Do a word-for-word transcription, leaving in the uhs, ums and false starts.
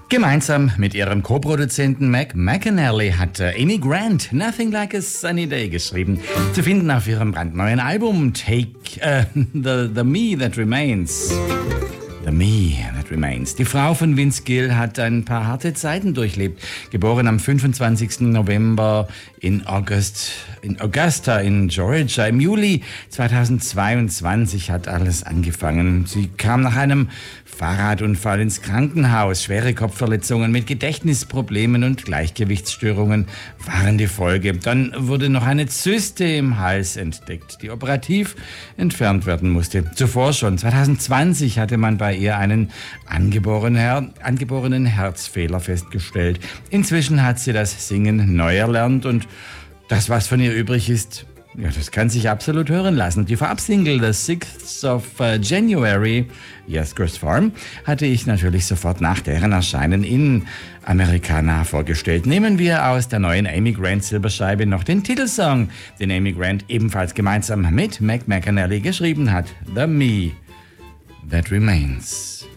Gemeinsam mit ihrem Co-Produzenten Mac McAnally hat äh, Amy Grant Nothing Like a Sunny Day geschrieben. Zu finden auf ihrem brandneuen Album Take äh, the, the Me That Remains. The Me That Remains. Die Frau von Vince Gill hat ein paar harte Zeiten durchlebt. Geboren am fünfundzwanzigsten November in, August, in Augusta in Georgia. Im Juli zweitausendzweiundzwanzig hat alles angefangen. Sie kam nach einem Fahrradunfall ins Krankenhaus. Schwere Kopfverletzungen mit Gedächtnisproblemen und Gleichgewichtsstörungen waren die Folge. Dann wurde noch eine Zyste im Hals entdeckt, die operativ entfernt werden musste. Zuvor schon, zweitausendzwanzig, hatte man bei ihr einen angeborenen, Her- angeborenen Herzfehler festgestellt. Inzwischen hat sie das Singen neu erlernt und das, was von ihr übrig ist, ja, das kann sich absolut hören lassen. Die Vorabsingle The sixth of January, Yes, Chris Farm, hatte ich natürlich sofort nach deren Erscheinen in Americana vorgestellt. Nehmen wir aus der neuen Amy Grant Silberscheibe noch den Titelsong, den Amy Grant ebenfalls gemeinsam mit Mac McAnally geschrieben hat. The Me That Remains.